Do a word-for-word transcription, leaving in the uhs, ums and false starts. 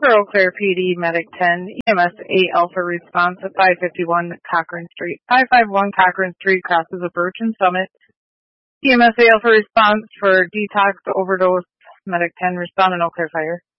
For Eau Claire P D, Medic ten, E M S eight Alpha response at five fifty-one Cochrane Street. five fifty-one Cochrane Street crosses a Birch and Summit. E M S eight Alpha response for detox overdose. Medic ten respond in Eau Claire Fire.